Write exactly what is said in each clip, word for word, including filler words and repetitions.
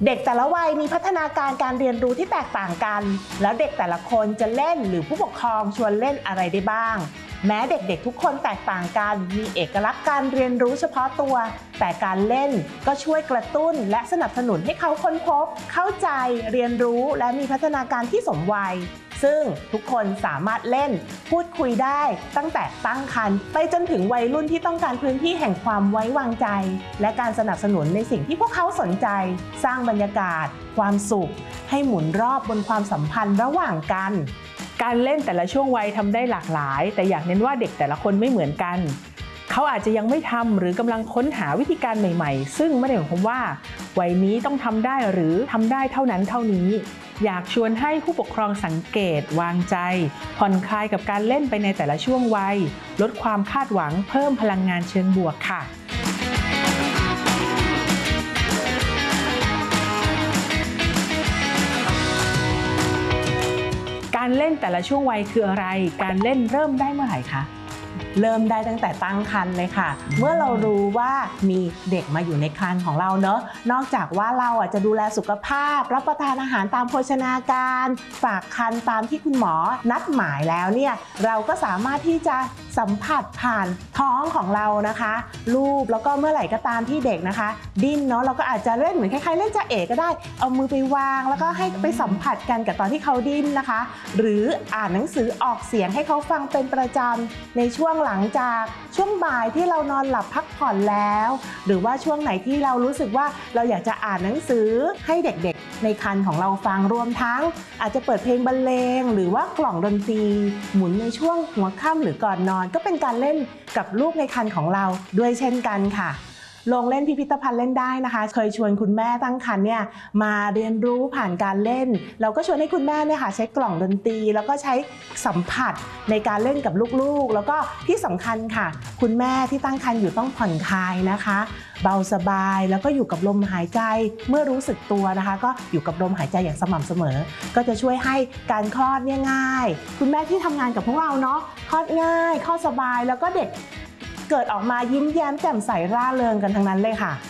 เด็กแต่ละวัยมีพัฒนาการการเรียนรู้ที่แตกต่างกันแล้วเด็กแต่ละคนจะเล่นหรือผู้ปกครองชวนเล่นอะไรได้บ้างแม้เด็กๆทุกคนแตกต่างกันมีเอกลักษณ์การเรียนรู้เฉพาะตัวแต่การเล่นก็ช่วยกระตุ้นและสนับสนุนให้เขาค้นพบเข้าใจเรียนรู้และมีพัฒนาการที่สมวัยซึ่งทุกคนสามารถเล่นพูดคุยได้ตั้งแต่ตั้งครรภ์ไปจนถึงวัยรุ่นที่ต้องการพื้นที่แห่งความไว้วางใจและการสนับสนุนในสิ่งที่พวกเขาสนใจสร้างบรรยากาศความสุขให้หมุนรอบบนความสัมพันธ์ระหว่างกันการเล่นแต่ละช่วงวัยทำได้หลากหลายแต่อยากเน้นว่าเด็กแต่ละคนไม่เหมือนกันเขาอาจจะยังไม่ทำหรือกำลังค้นหาวิธีการใหม่ๆซึ่งไม่ได้หมายความว่าวัยนี้ต้องทำได้หรือทำได้เท่านั้นเท่านี้อยากชวนให้ผู้ปกครองสังเกตวางใจผ่อนคลายกับการเล่นไปในแต่ละช่วงวัยลดความคาดหวังเพิ่มพลังงานเชิงบวกค่ะการเล่นแต่ละช่วงวัยคืออะไรการเล่นเริ่มได้เมื่อไหร่คะเริ่มได้ตั้งแต่ตั้งครรภ์เลยค่ะเมื่อเรารู้ว่ามีเด็กมาอยู่ในครรภ์ของเราเนอะนอกจากว่าเราอ่ะจะดูแลสุขภาพรับประทานอาหารตามโภชนาการฝากครรภ์ตามที่คุณหมอนัดหมายแล้วเนี่ยเราก็สามารถที่จะสัมผัสผ่านท้องของเรานะคะลูบแล้วก็เมื่อไหร่ก็ตามที่เด็กนะคะดิ้นเนาะเราก็อาจจะเล่นเหมือนคล้ายๆเล่นจ่าเอ๋ก็ได้เอามือไปวางแล้วก็ให้ไปสัมผัสกันกับตอนที่เขาดิ้นนะคะหรืออ่านหนังสือออกเสียงให้เขาฟังเป็นประจำในช่วงหลังจากช่วงบ่ายที่เรานอนหลับพักผ่อนแล้วหรือว่าช่วงไหนที่เรารู้สึกว่าเราอยากจะอ่านหนังสือให้เด็กๆในครรภ์ของเราฟังรวมทั้งอาจจะเปิดเพลงบรรเลงหรือว่ากล่องดนตรีหมุนในช่วงหัวค่ำหรือก่อนนอนก็เป็นการเล่นกับลูกในครรภ์ของเราด้วยเช่นกันค่ะลงเล่นพิพิธภัณฑ์เล่นได้นะคะเคยชวนคุณแม่ตั้งครรภ์เนี่ยมาเรียนรู้ผ่านการเล่นเราก็ชวนให้คุณแม่เนี่ยค่ะใช้กล่องดนตรีแล้วก็ใช้สัมผัสในการเล่นกับลูกๆแล้วก็ที่สำคัญค่ะคุณแม่ที่ตั้งครรภ์อยู่ต้องผ่อนคลายนะคะเบาสบายแล้วก็อยู่กับลมหายใจเมื่อรู้สึกตัวนะคะก็อยู่กับลมหายใจอย่างสม่ำเสมอก็จะช่วยให้การคลอดเนี่ยง่ายคุณแม่ที่ทำงานกับพวกเราเนาะคลอดง่ายคลอดสบายแล้วก็เด็กเกิดออกมายิ้มแย้มแจ่มใสร่าเริงกันทั้งนั้นเลยค่ะ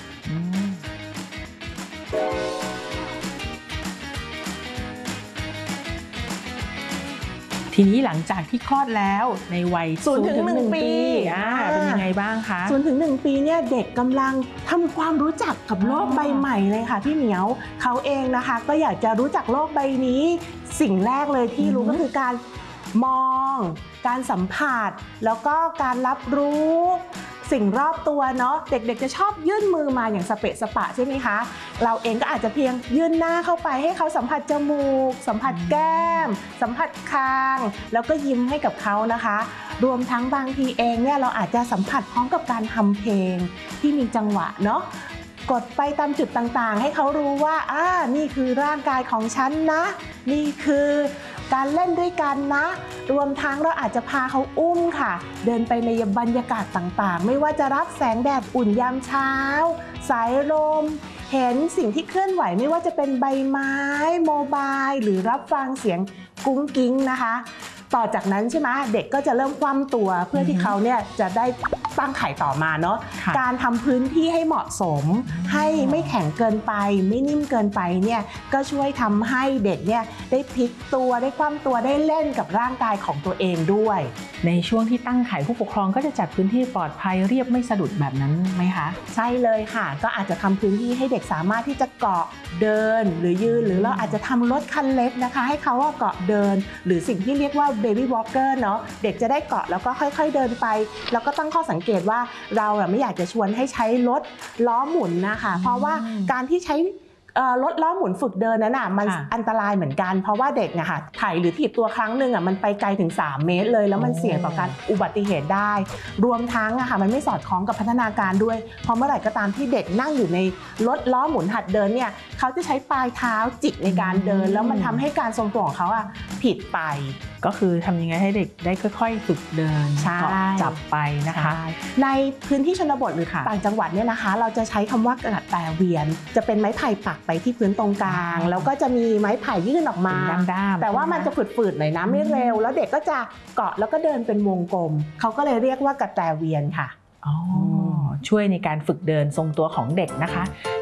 ทีนี้หลังจากที่คลอดแล้วในวัยศูนย์ถึงหนึ่ง ปีเป็นยังไงบ้างคะศูนย์ถึงหนึ่งปีเนี่ยเด็กกำลังทำความรู้จักกับโลกใบใหม่เลยค่ะพี่เหมียวเขาเองนะคะก็อยากจะรู้จักโลกใบนี้สิ่งแรกเลยที่รู้ก็คือการมองการสัมผัสแล้วก็การรับรู้สิ่งรอบตัวเนาะเด็กๆจะชอบยื่นมือมาอย่างสเปะสปะใช่ไหมคะเราเองก็อาจจะเพียงยื่นหน้าเข้าไปให้เขาสัมผัสจมูกสัมผัสแก้มสัมผัสคางแล้วก็ยิ้มให้กับเขานะคะรวมทั้งบางทีเองเนี่ยเราอาจจะสัมผัสพร้อมกับการทำเพลงที่มีจังหวะเนาะกดไปตามจุดต่างๆให้เขารู้ว่าอ่านี่คือร่างกายของฉันนะนี่คือการเล่นด้วยกันนะรวมทั้งเราอาจจะพาเขาอุ้มค่ะเดินไปในบรรยากาศต่างๆไม่ว่าจะรับแสงแดดอุ่นยามเช้าสายลมเห็นสิ่งที่เคลื่อนไหวไม่ว่าจะเป็นใบไม้โมบายหรือรับฟังเสียงกุ้งกิ้งนะคะต่อจากนั้นใช่ไหมเด็กก็จะเริ่มคว่ำตัวเพื่อที่เขาเนี่ยจะได้ตั้งไข่ต่อมาเนาะการทำพื้นที่ให้เหมาะสมให้ไม่แข็งเกินไปไม่นิ่มเกินไปเนี่ยก็ช่วยทำให้เด็กเนี่ยได้พลิกตัวได้คว่ำตัวได้เล่นกับร่างกายของตัวเองด้วยในช่วงที่ตั้งไข่ผู้ปกครองก็จะจัดพื้นที่ปลอดภัยเรียบไม่สะดุดแบบนั้นไหมคะใช่เลยค่ะก็อาจจะทำพื้นที่ให้เด็กสามารถที่จะเกาะเดินหรือยืนหรือเราอาจจะทำรถคันเล็กนะคะให้เขาเกาะเดินหรือสิ่งที่เรียกว่า baby walker เนาะเด็กจะได้เกาะแล้วก็ค่อยๆเดินไปแล้วก็ตั้งข้อสังเกตว่าเราไม่อยากจะชวนให้ใช้รถล้อหมุนนะคะเพราะว่าการที่ใช้รถล้อหมุนฝึกเดินนั้นน่ะมันอันตรายเหมือนกันเพราะว่าเด็กนะคะถ่ายหรือถีบตัวครั้งหนึ่งอ่ะมันไปไกลถึงสามเมตรเลยแล้วมันเสี่ยงต่อการอุบัติเหตุได้รวมทั้งอะค่ะมันไม่สอดคล้องกับพัฒนาการด้วยเพราะเมื่อไหร่ก็ตามที่เด็กนั่งอยู่ในรถล้อหมุนหัดเดินเนี่ยเขาจะใช้ปลายเท้าจิกในการเดินแล้วมันทำให้การทรงตัวของเขาอะผิดไปก็คือทำยังไงให้เด็กได้ค่อยๆฝึกเดินจับไปนะคะในพื้นที่ชนบทหรือต่างจังหวัดเนี่ยนะคะเราจะใช้คำว่ากระแตเวียนจะเป็นไม้ไผ่ปักไปที่พื้นตรงกลางแล้วก็จะมีไม้ไผ่ยื่นออกมาแต่ว่ามันจะฝืดๆหน่อยนะไม่เร็วแล้วเด็กก็จะเกาะแล้วก็เดินเป็นวงกลมเขาก็เลยเรียกว่ากระแตเวียนค่ะอ๋อช่วยในการฝึกเดินทรงตัวของเด็กนะคะ